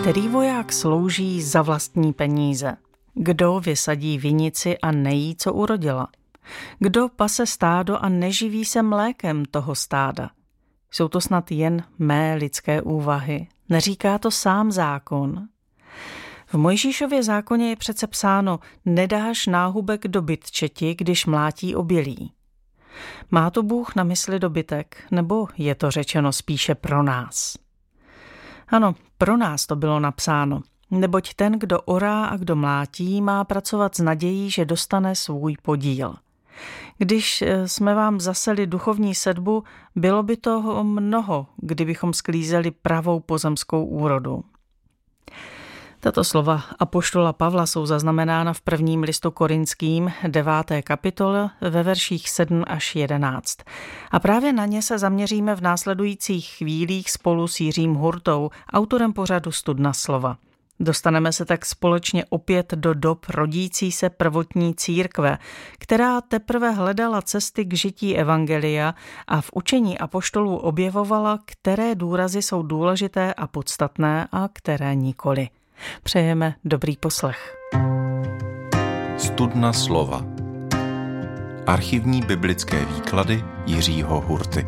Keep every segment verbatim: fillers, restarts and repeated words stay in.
Který voják slouží za vlastní peníze? Kdo vysadí vinici a nejí, co urodila? Kdo pase stádo a neživí se mlékem toho stáda? Jsou to snad jen mé lidské úvahy? Neříká to sám zákon? V Mojžíšově zákoně je přece psáno: nedáš náhubek dobytčeti, když mlátí obilí. Má to Bůh na mysli dobytek, nebo je to řečeno spíše pro nás? Ano, pro nás to bylo napsáno, neboť ten, kdo orá a kdo mlátí, má pracovat s nadějí, že dostane svůj podíl. Když jsme vám zaseli duchovní sedbu, bylo by toho mnoho, kdybychom sklízeli pravou pozemskou úrodu. Tato slova apoštola Pavla jsou zaznamenána v prvním listu Korinským, deváté kapitole, ve verších sedm až jedenáct. A právě na ně se zaměříme v následujících chvílích spolu s Jiřím Hurtou, autorem pořadu Studna slova. Dostaneme se tak společně opět do dob rodící se prvotní církve, která teprve hledala cesty k žití evangelia a v učení apoštolů objevovala, které důrazy jsou důležité a podstatné a které nikoli. Přejeme dobrý poslech. Studna slova. Archivní biblické výklady Jiřího Hurty.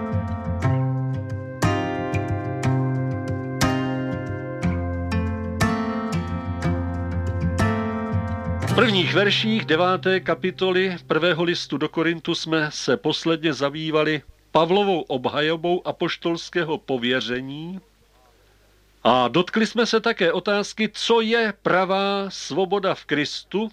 V prvních verších deváté kapitoly prvého listu do Korintu jsme se posledně zabývali Pavlovou obhajobou apoštolského pověření a dotkli jsme se také otázky, co je pravá svoboda v Kristu,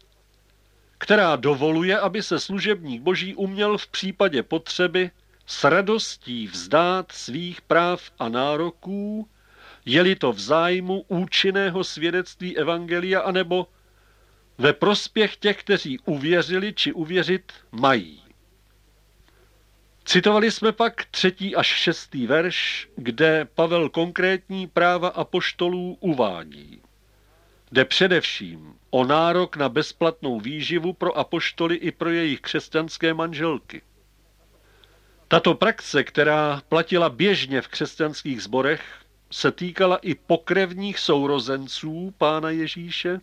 která dovoluje, aby se služebník Boží uměl v případě potřeby s radostí vzdát svých práv a nároků, je-li to v zájmu účinného svědectví evangelia anebo ve prospěch těch, kteří uvěřili či uvěřit mají. Citovali jsme pak třetí až šestý verš, kde Pavel konkrétní práva apoštolů uvádí. Jde především o nárok na bezplatnou výživu pro apoštoly i pro jejich křesťanské manželky. Tato praxe, která platila běžně v křesťanských sborech, se týkala i pokrevních sourozenců Pána Ježíše,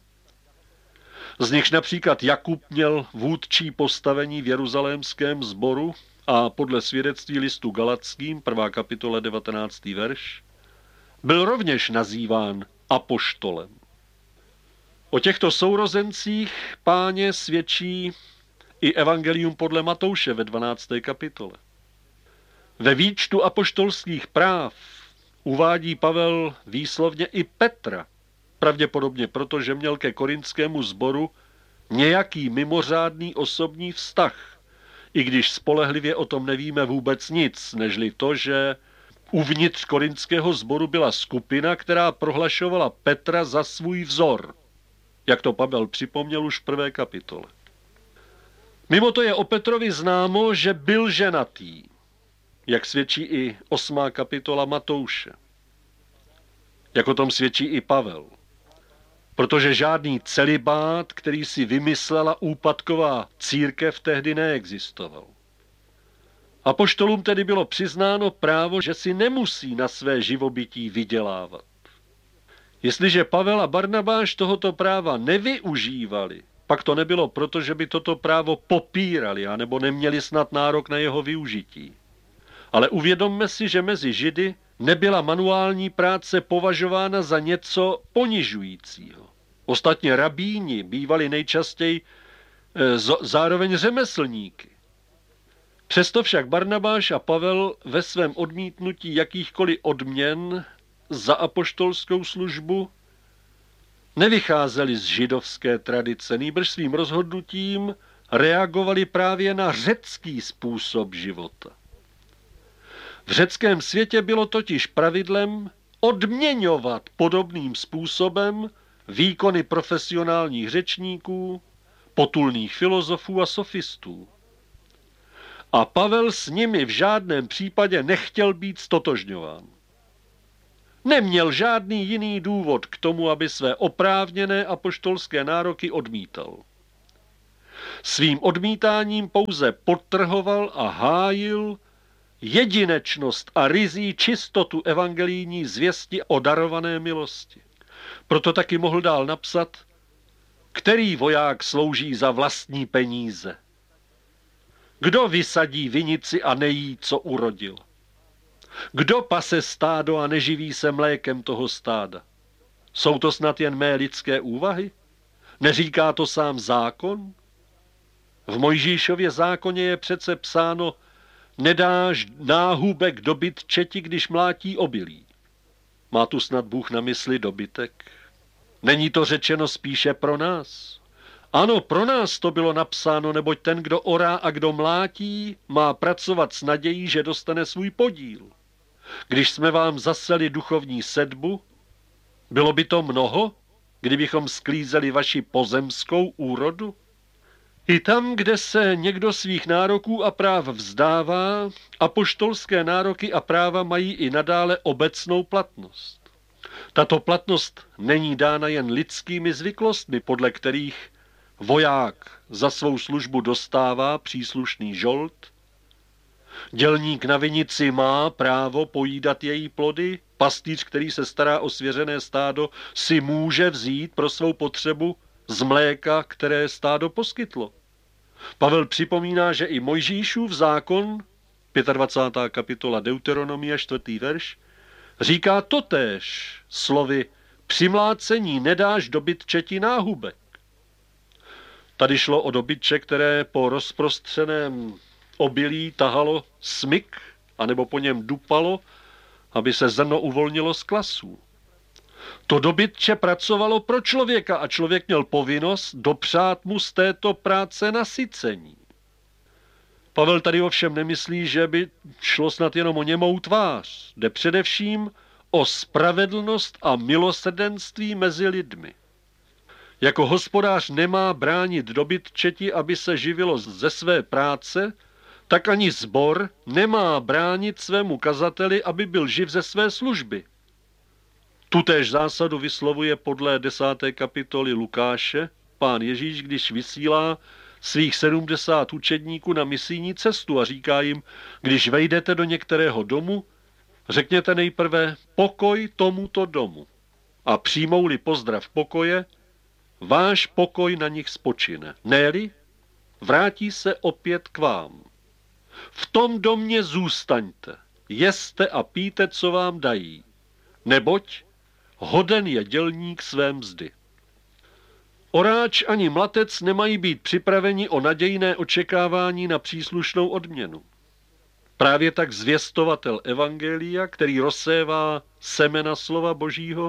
z nichž například Jakub měl vůdčí postavení v jeruzalémském sboru a podle svědectví listu Galatským, prvá kapitola, devatenáctý verš, byl rovněž nazýván apoštolem. O těchto sourozencích Páně svědčí i evangelium podle Matouše ve dvanácté kapitole. Ve výčtu apoštolských práv uvádí Pavel výslovně i Petra, pravděpodobně proto, že měl ke korintskému sboru nějaký mimořádný osobní vztah, i když spolehlivě o tom nevíme vůbec nic, nežli to, že uvnitř korintského sboru byla skupina, která prohlašovala Petra za svůj vzor, jak to Pavel připomněl už v prvé kapitole. Mimo to je o Petrovi známo, že byl ženatý, jak svědčí i osmá kapitola Matouše. Jak o tom svědčí i Pavel. Protože žádný celibát, který si vymyslela úpadková církev, tehdy neexistoval. Apoštolům tedy bylo přiznáno právo, že si nemusí na své živobytí vydělávat. Jestliže Pavel a Barnabáš tohoto práva nevyužívali, pak to nebylo proto, že by toto právo popírali, anebo neměli snad nárok na jeho využití. Ale uvědomme si, že mezi Židy nebyla manuální práce považována za něco ponižujícího. Ostatně rabíni bývali nejčastěji e, z, zároveň řemeslníky. Přesto však Barnabáš a Pavel ve svém odmítnutí jakýchkoliv odměn za apoštolskou službu nevycházeli z židovské tradice, nýbrž svým rozhodnutím reagovali právě na řecký způsob života. V řeckém světě bylo totiž pravidlem odměňovat podobným způsobem výkony profesionálních řečníků, potulných filozofů a sofistů. A Pavel s nimi v žádném případě nechtěl být stotožňován. Neměl žádný jiný důvod k tomu, aby své oprávněné apoštolské nároky odmítal. Svým odmítáním pouze podtrhoval a hájil jedinečnost a ryzí čistotu evangelijní zvěsti o darované milosti. Proto taky mohl dál napsat, který voják slouží za vlastní peníze. Kdo vysadí vinici a nejí, co urodil? Kdo pase stádo a neživí se mlékem toho stáda? Jsou to snad jen mé lidské úvahy? Neříká to sám zákon? V Mojžíšově zákoně je přece psáno, nedáš náhubek dobytčeti, když mlátí obilí. Má tu snad Bůh na mysli dobytek? Není to řečeno spíše pro nás? Ano, pro nás to bylo napsáno, neboť ten, kdo orá a kdo mlátí, má pracovat s nadějí, že dostane svůj podíl. Když jsme vám zaseli duchovní sedbu, bylo by to mnoho, kdybychom sklízeli vaši pozemskou úrodu? I tam, kde se někdo svých nároků a práv vzdává, apoštolské nároky a práva mají i nadále obecnou platnost. Tato platnost není dána jen lidskými zvyklostmi, podle kterých voják za svou službu dostává příslušný žolt, dělník na vinici má právo pojídat její plody, pastýř, který se stará o svěřené stádo, si může vzít pro svou potřebu z mléka, které stádo poskytlo. Pavel připomíná, že i Mojžíšův zákon, dvacátá pátá kapitola Deuteronomia, čtvrtý verš, říká totéž slovy při mlácení nedáš dobytčeti náhubek. Tady šlo o dobytče, které po rozprostřeném obilí tahalo smyk, anebo po něm dupalo, aby se zrno uvolnilo z klasů. To dobytče pracovalo pro člověka a člověk měl povinnost dopřát mu z této práce nasycení. Pavel tady ovšem nemyslí, že by šlo snad jenom o němou tvář. Jde především o spravedlnost a milosrdenství mezi lidmi. Jako hospodář nemá bránit dobytčeti, aby se živilo ze své práce, tak ani sbor nemá bránit svému kazateli, aby byl živ ze své služby. Tutéž zásadu vyslovuje podle desáté kapitoly Lukáše pán Ježíš, když vysílá svých sedmdesát učedníků na misijní cestu a říká jim, když vejdete do některého domu, řekněte nejprve pokoj tomuto domu a přijmou-li pozdrav pokoje, váš pokoj na nich spočine. Ne-li, vrátí se opět k vám. V tom domě zůstaňte, jeste a píte, co vám dají, neboť hoden je dělník své mzdy. Oráč ani mlatec nemají být připraveni o nadějné očekávání na příslušnou odměnu. Právě tak zvěstovatel evangelia, který rozsévá semena slova Božího,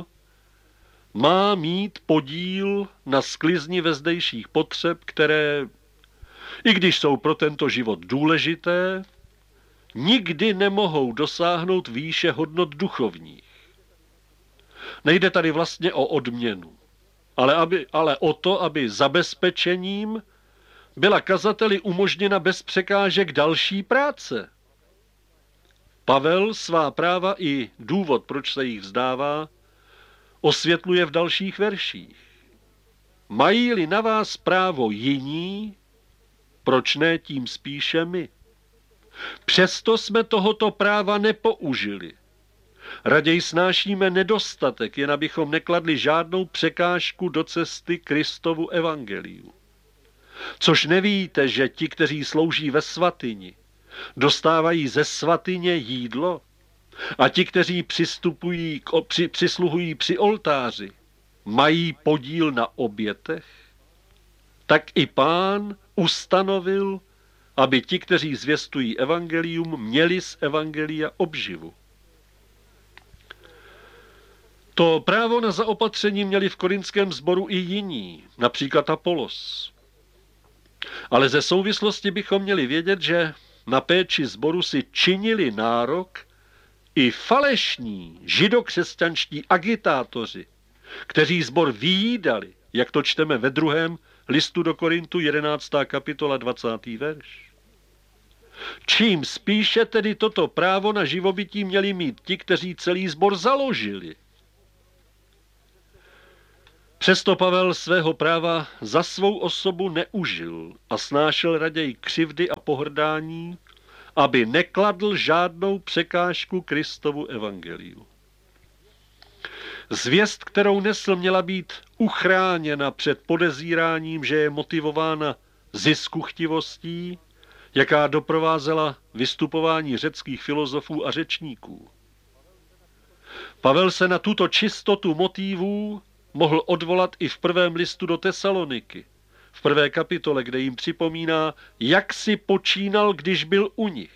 má mít podíl na sklizni vezdejších potřeb, které, i když jsou pro tento život důležité, nikdy nemohou dosáhnout výše hodnot duchovních. Nejde tady vlastně o odměnu, ale, aby, ale o to, aby zabezpečením byla kazateli umožněna bez překážek další práce. Pavel svá práva i důvod, proč se jich vzdává, osvětluje v dalších verších. Mají-li na vás právo jiní, proč ne tím spíše my? Přesto jsme tohoto práva nepoužili. Raději snášíme nedostatek, jen abychom nekladli žádnou překážku do cesty Kristovu evangeliu. Což nevíte, že ti, kteří slouží ve svatyni, dostávají ze svatyně jídlo a ti, kteří přistupují, při, přisluhují při oltáři, mají podíl na obětech? Tak i Pán ustanovil, aby ti, kteří zvěstují evangelium, měli z evangelia obživu. To právo na zaopatření měli v korinském sboru i jiní, například Apolos. Ale ze souvislosti bychom měli vědět, že na péči sboru si činili nárok i falešní židokřesťanští agitátoři, kteří sbor vyjídali, jak to čteme ve druhém listu do Korintu, jedenáctá kapitola, dvacátý verš. Čím spíše tedy toto právo na živobytí měli mít ti, kteří celý sbor založili. Přesto Pavel svého práva za svou osobu neužil a snášel raději křivdy a pohrdání aby nekladl žádnou překážku Kristovu evangeliu. Zvěst, kterou nesl, měla být uchráněna před podezíráním, že je motivována ziskuchtivostí, jaká doprovázela vystupování řeckých filozofů a řečníků. Pavel se na tuto čistotu motivů mohl odvolat i v prvém listu do Tesaloniky, v prvé kapitole, kde jim připomíná, jak si počínal, když byl u nich.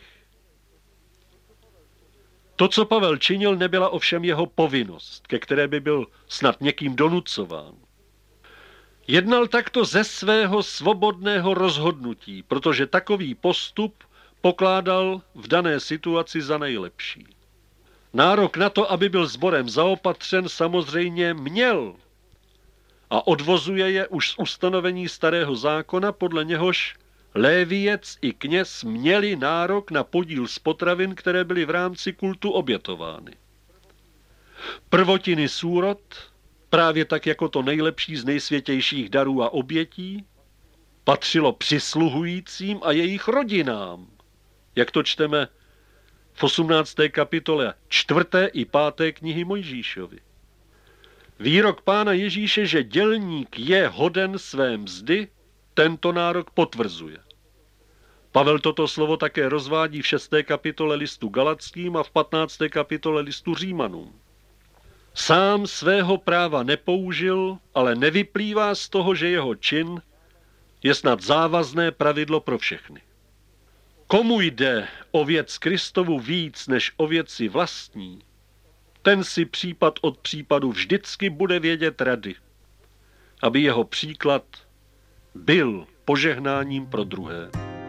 To, co Pavel činil, nebyla ovšem jeho povinnost, ke které by byl snad někým donucován. Jednal takto ze svého svobodného rozhodnutí, protože takový postup pokládal v dané situaci za nejlepší. Nárok na to, aby byl sborem zaopatřen, samozřejmě měl a odvozuje je už z ustanovení starého zákona, podle něhož léviec i kněz měli nárok na podíl z potravin, které byly v rámci kultu obětovány. Prvotiny súrod, právě tak jako to nejlepší z nejsvětějších darů a obětí, patřilo přisluhujícím a jejich rodinám, jak to čteme v osmnácté kapitole čtvrté i páté knihy Mojžíšovi. Výrok Pána Ježíše, že dělník je hoden své mzdy, tento nárok potvrzuje. Pavel toto slovo také rozvádí v šesté kapitole listu Galackým a v patnácté kapitole listu Římanům. Sám svého práva nepoužil, ale nevyplývá z toho, že jeho čin je snad závazné pravidlo pro všechny. Komu jde o věc Kristovu víc než o věci vlastní, ten si případ od případu vždycky bude vědět rady, aby jeho příklad byl požehnáním pro druhé.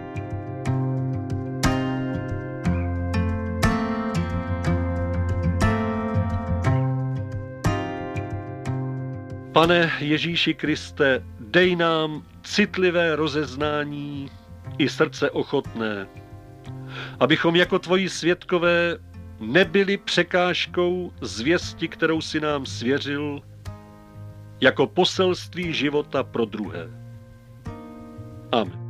Pane Ježíši Kriste, dej nám citlivé rozeznání i srdce ochotné, abychom jako tvoji svědkové nebyli překážkou zvěsti, kterou si nám svěřil, jako poselství života pro druhé. Amen.